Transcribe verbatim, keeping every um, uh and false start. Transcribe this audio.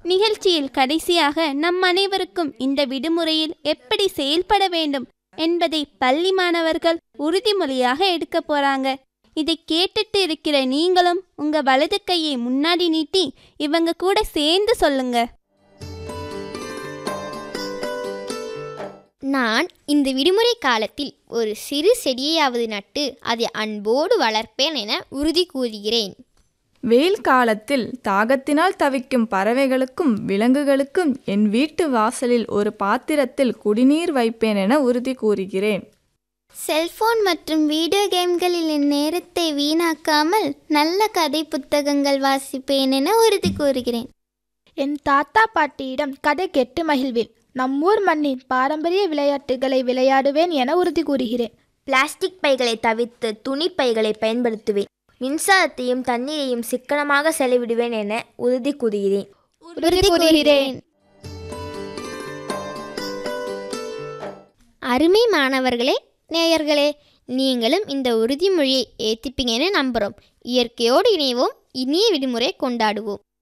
நிகழ்ச்சியில் கடைசியாக நம் அனைவருக்கும் இந்த விடுமுறையில் எப்படி செயல்பட வேண்டும் என்பதை பள்ளி மாணவர்கள் உறுதிமொழியாக எடுக்க போறாங்க. இதை கேட்டுட்டு இருக்கிற நீங்களும் உங்க வலது கையை முன்னாடி நீட்டி இவங்க கூட சேர்ந்து சொல்லுங்க. நான் இந்த விடுமுறை காலத்தில் ஒரு சிறு செடியையாவது நட்டு அதை அன்போடு வளர்ப்பேன் என உறுதி கூறுகிறேன். வெயில் காலத்தில் தாகத்தினால் தவிக்கும் பறவைகளுக்கும் விலங்குகளுக்கும் என் வீட்டு வாசலில் ஒரு பாத்திரத்தில் குடிநீர் வைப்பேன் என உறுதி கூறுகிறேன். செல்போன் மற்றும் வீடியோ கேம்களில் என் நேரத்தை வீணாக்காமல் நல்ல கதை புத்தகங்கள் வாசிப்பேன் என உறுதி கூறுகிறேன். என் தாத்தா பாட்டியிடம் கதை கேட்டு மகிழ்வேன். நம்மூர் மண்ணின் பாரம்பரிய விளையாட்டுகளை விளையாடுவேன் என உறுதி கூறுகிறேன். பிளாஸ்டிக் பைகளை தவிர்த்து துணி பைகளை பயன்படுத்துவேன். மின்சாரத்தையும் தண்ணீரையும் சிக்கனமாக செலவிடுவேன் என உறுதி கூறுகிறேன். உறுதி கூறுகிறேன். அருமை மாணவர்களே, நேயர்களே, நீங்களும் இந்த உறுதிமொழியை ஏற்றிப்பீங்கன்னு நம்புகிறோம். இயற்கையோடு இணைவோம், இனிய விடுமுறை கொண்டாடுவோம்.